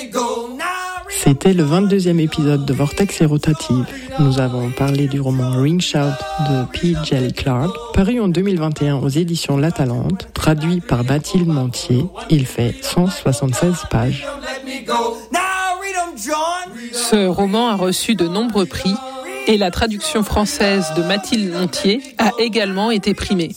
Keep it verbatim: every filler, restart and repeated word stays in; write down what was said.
C'était le vingt-deuxième épisode de Vortex et Rotative. Nous avons parlé du roman Ring Shout de P. Djeli Clark, paru en deux mille vingt et un aux éditions La Talente, traduit par Mathilde Montier. Il fait cent soixante-seize pages. Ce roman a reçu de nombreux prix et la traduction française de Mathilde Montier a également été primée.